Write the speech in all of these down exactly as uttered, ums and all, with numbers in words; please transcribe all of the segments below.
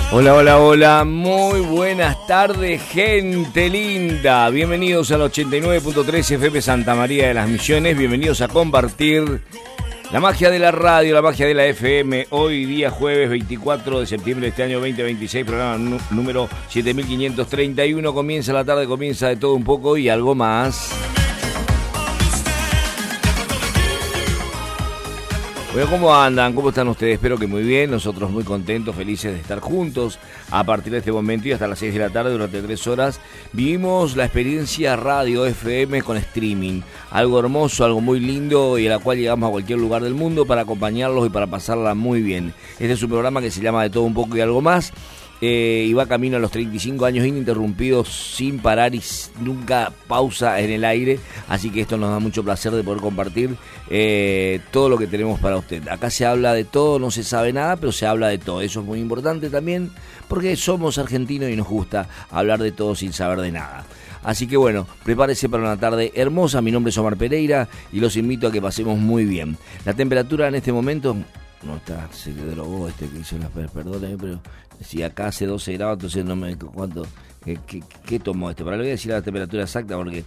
Hola, hola, hola, muy buenas tardes, gente linda. Bienvenidos al ochenta y nueve punto tres F M Santa María de las Misiones. Bienvenidos a compartir la magia de la radio, la magia de la F M. Hoy día jueves veinticuatro de septiembre de este año veinte veintiséis, programa n- número siete mil quinientos treinta y uno. Comienza la tarde, comienza de todo un poco y algo más. Bueno, ¿cómo andan? ¿Cómo están ustedes? Espero que muy bien, nosotros muy contentos, felices de estar juntos a partir de este momento y hasta las seis de la tarde durante tres horas. Vivimos la experiencia radio F M con streaming, algo hermoso, algo muy lindo y a la cual llegamos a cualquier lugar del mundo para acompañarlos y para pasarla muy bien. Este es un programa que se llama De Todo Un Poco y Algo Más. Eh, y va camino a los treinta y cinco años ininterrumpidos, sin parar y nunca pausa en el aire, así que esto nos da mucho placer de poder compartir eh, todo lo que tenemos para usted. Acá se habla de todo, no se sabe nada, pero se habla de todo, eso es muy importante también, porque somos argentinos y nos gusta hablar de todo sin saber de nada. Así que bueno, prepárese para una tarde hermosa. Mi nombre es Omar Pereira y los invito a que pasemos muy bien. La temperatura en este momento, no está, se drogó este que hizo las, perdóneme, pero si acá hace doce grados, entonces no me, ¿cuánto? ¿Qué, qué, qué tomó este? Para le voy a decir la temperatura exacta porque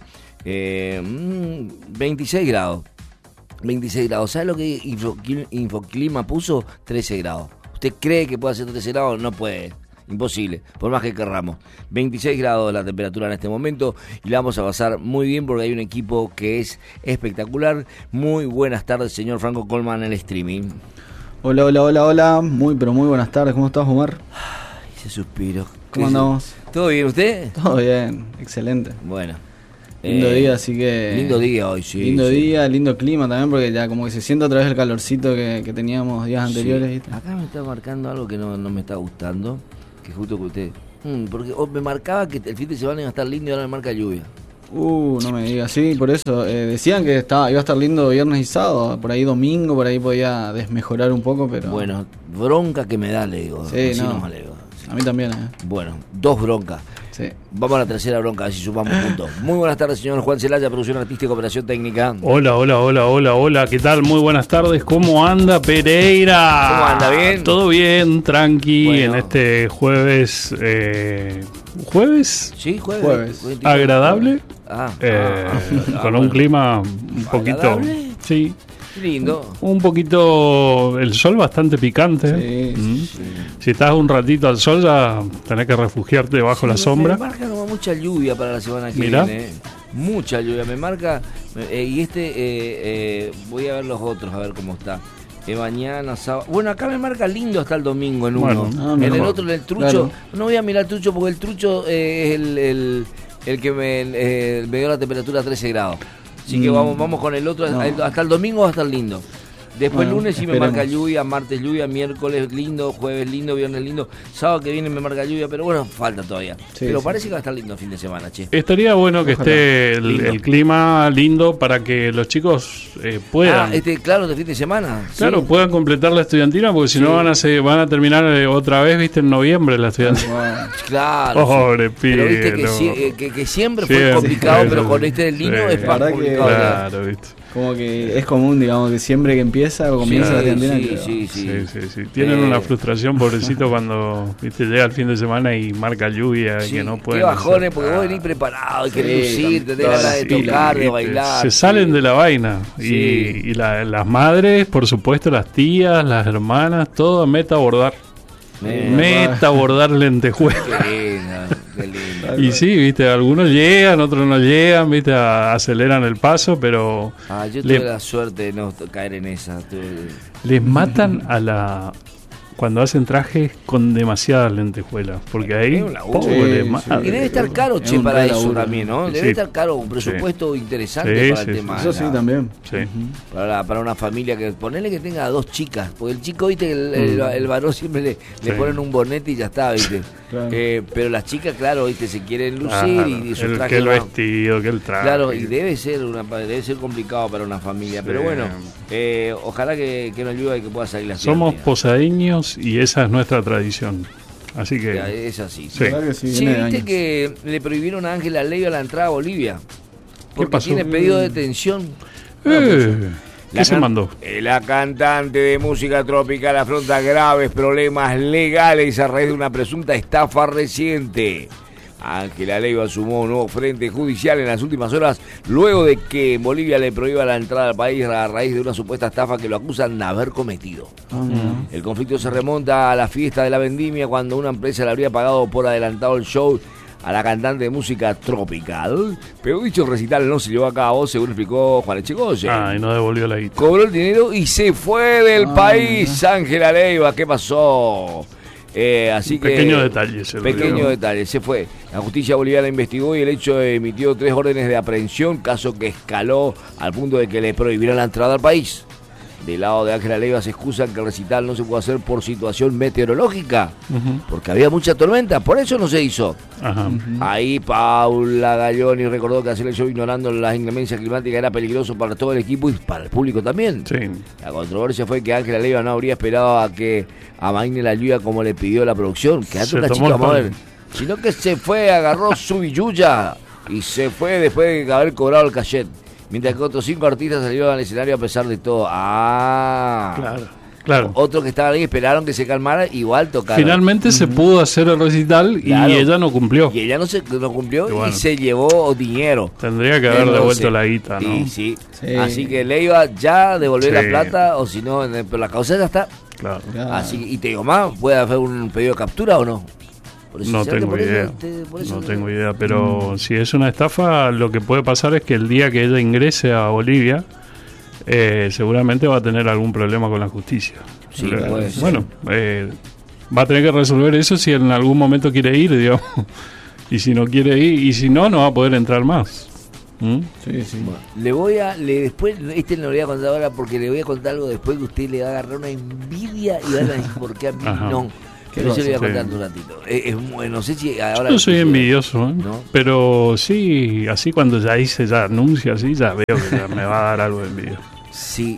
eh, veintiséis grados, veintiséis grados. ¿Sabe lo que Infoclima, Infoclima puso? trece grados. ¿Usted cree que puede hacer trece grados? No puede. Imposible, por más que querramos. veintiséis grados la temperatura en este momento y la vamos a pasar muy bien porque hay un equipo que es espectacular. Muy buenas tardes, señor Franco Colman, en el streaming. Hola, hola, hola, hola. Muy, pero muy buenas tardes. ¿Cómo estás, Omar? Ay, ese suspiro. ¿Cómo andamos? ¿Todo bien usted? Todo bien, excelente. Bueno. Lindo eh, día, así que... Lindo día hoy, sí. Lindo sí. día, lindo clima también, porque ya como que se siente otra vez el calorcito que, que teníamos días anteriores. Sí. ¿Viste? Acá me está marcando algo que no, no me está gustando, que justo que usted... Mm, porque oh, me marcaba que el fin de semana iba a estar lindo y ahora me marca lluvia. Uh, no me digas, sí, por eso. Eh, decían que estaba, iba a estar lindo viernes y sábado, por ahí domingo, por ahí podía desmejorar un poco, pero... Bueno, bronca que me da, le digo. Sí, Así no. nomás le digo. Sí. A mí también, ¿eh? Bueno, dos broncas. Sí. Vamos a la tercera bronca, así sumamos puntos. Muy buenas tardes, señor Juan Celaya, producción artística, operación técnica. Hola, hola, hola, hola, hola, ¿qué tal? Muy buenas tardes, ¿cómo anda Pereira? ¿Cómo anda? ¿Bien? Todo bien, tranqui, Bueno. en este jueves, eh, ¿jueves? Sí, jueves. Jueves. veinticuatro. Ah, Agradable, ah, eh, ah, con bueno. un clima un poquito, ¿Agradable? sí, Lindo. un poquito, el sol bastante picante. Sí, Mm. sí, sí. Si estás un ratito al sol ya tenés que refugiarte bajo la Sí, sombra. Me marca como mucha lluvia para la semana que Mirá. viene. eh. Mucha lluvia. Me marca. eh, y este. eh, eh, voy a ver los otros, a ver cómo está. Eh, mañana, sábado. Bueno, acá me marca lindo hasta el domingo en Bueno, uno. ah, en el mejor. otro, en el trucho. Claro. No voy a mirar el trucho porque el trucho eh, es el, el, el que me, eh, me dio la temperatura a trece grados. Así que Mm. vamos, vamos con el otro. No. Hasta el domingo va a estar lindo. Después Bueno, lunes sí me esperemos. marca lluvia, martes lluvia, miércoles lindo, jueves lindo, viernes lindo, sábado que viene me marca lluvia, pero bueno, falta todavía. Sí, pero sí. parece que va a estar lindo el fin de semana, che. Estaría bueno que Ojalá. esté el, Lindo. el clima lindo para que los chicos eh, puedan. Ah, este, claro, de fin de semana. Claro, sí. puedan completar la estudiantina, porque si Sí. no van a se, van a terminar eh, otra vez, viste, en noviembre la estudiantina. Bueno, Claro. Pobre sí. Pero viste que, pibe, si- no. eh, que, que siempre Siempre, fue complicado, sí, pero sí, con sí. este del niño Sí. es La más verdad que- complicado. Claro, viste. como que es común, digamos, que siempre que empieza o comienza Sí, la estudiantina... sí, que- sí, sí. Sí, sí, sí. Tienen Eh. una frustración, pobrecito, cuando viste llega el fin de semana y marca lluvia y Sí, que no qué pueden. bajones, hacer- porque vos Ah. venís preparado, y Sí, querés lucir, te con tenés todas ganas de las pilas, tocar, de Viste, bailar. se sí. salen de la vaina. Y, Sí. y la- las madres, por supuesto, las tías, las hermanas, todo meta a bordar. Eh, Meta a bordar lentejuelas. Qué lindo, qué lindo. Y sí, viste, algunos llegan, otros no llegan, viste, a- aceleran el paso, pero Ah, yo tuve Le- la suerte de no caer en esa. tuve- les matan a la cuando hacen trajes con demasiadas lentejuelas, porque ahí Es un laburo. pobre Sí, madre. Y debe estar caro, Es che, un para re eso laburo. también, ¿no? Debe Sí. estar caro, un presupuesto interesante Sí, para sí, el sí. tema. Eso de sí, la- también. Sí. Para, la- para una familia que ponele que tenga dos chicas, porque el chico, viste, el, el, Mm. el varón siempre le, le Sí. ponen un bonete y ya está, viste. Claro. Eh, pero las chicas, claro, viste, se quieren lucir Claro, y, y su el, traje que el va- vestido, que el traje. Claro, y debe ser una debe ser complicado para una familia, Sí. pero bueno, eh, ojalá que, que nos ayude y que pueda salir la Somos estudiantina. posadeños y esa es nuestra tradición. Así que Ya, es así. Sí. La verdad que sí, Sí, viene de viste años. que le prohibieron a Ángela Leiva la entrada a Bolivia. Porque pasó? tiene pedido de detención. Eh, ¿Qué se mandó? La cantante de música tropical afronta graves problemas legales a raíz de una presunta estafa reciente. Ángela Leiva sumó un nuevo frente judicial en las últimas horas luego de que Bolivia le prohíba la entrada al país a raíz de una supuesta estafa que lo acusan de haber cometido. Uh-huh. El conflicto se remonta a la fiesta de la vendimia cuando una empresa le habría pagado por adelantado el show a la cantante de música tropical, pero dicho recital no se llevó a cabo, según explicó Juan Echegoyen. Ah, y no devolvió la guita. Cobró el dinero y se fue del ah, país. Ángela Leiva, ¿qué pasó? Eh, así Un que pequeño detalle se pequeño olvidó. detalle se fue. La justicia boliviana investigó y el hecho emitió tres órdenes de aprehensión, caso que escaló al punto de que le prohibieran la entrada al país. Del lado de Ángela Leiva se excusan que el recital no se pudo hacer por situación meteorológica, uh-huh. porque había mucha tormenta, por eso no se hizo. Uh-huh. Ahí Paula Galloni recordó que hacer el show ignorando las inclemencias climáticas era peligroso para todo el equipo y para el público también. Sí. La controversia fue que Ángela Leiva no habría esperado a que amaine la lluvia como le pidió la producción, que antes la chica mover, sino que se fue, agarró su billulla y se fue después de haber cobrado el cachet. Mientras que otros cinco artistas salieron al escenario a pesar de todo. Ah, claro, claro. Otros que estaban ahí esperaron que se calmara, igual tocaron. Finalmente uh-huh. se pudo hacer el recital claro. y ella no cumplió. Y ella no se no cumplió y, bueno, y se llevó dinero. Tendría que haber Entonces, devuelto la guita, ¿no? Y, sí. sí. Así que le iba ya a devolver sí. la plata, o si no, pero la causa ya está. Claro. Así y te digo más, ¿puede haber un pedido de captura o no? No tengo idea, te, no tengo idea, pero mm. si es una estafa, lo que puede pasar es que el día que ella ingrese a Bolivia, eh, seguramente va a tener algún problema con la justicia. Sí, eh, puede bueno, eh, va a tener que resolver eso si en algún momento quiere ir, digamos, y si no quiere ir, y si no, no va a poder entrar más. ¿Mm? Sí, sí. Bueno, le voy a, le, después, este no lo voy a contar ahora porque le voy a contar algo después que usted le va a agarrar una envidia y va a decir por qué a mí Ajá. no. Que no se lo voy a contar sí. un ratito. Es, es, no sé si ahora. Yo no soy envidioso, ¿eh? ¿No? Pero sí, así cuando ya hice, ya anuncio así, ya veo que ya me va a dar algo de envidia. Sí.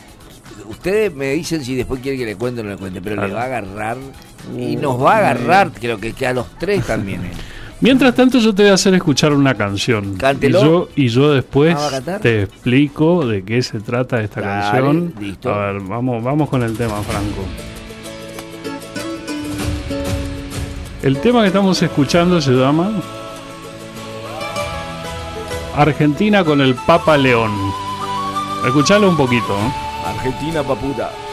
Ustedes me dicen si después quieren que le cuente o no le cuente, pero claro. le va a agarrar y nos va a agarrar, creo que, que a los tres también. ¿eh? Mientras tanto, yo te voy a hacer escuchar una canción. Cántelo. Y yo, y yo después ¿Ah, te explico de qué se trata esta Dale, canción. Listo. A ver, vamos, vamos con el tema, Franco. El tema que estamos escuchando se llama Argentina con el Papa León. Escuchalo un poquito, ¿eh? Argentina, paputa.